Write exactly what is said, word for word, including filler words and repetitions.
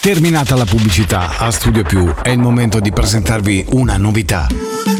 Terminata la pubblicità, a Studio Più è il momento di presentarvi una novità.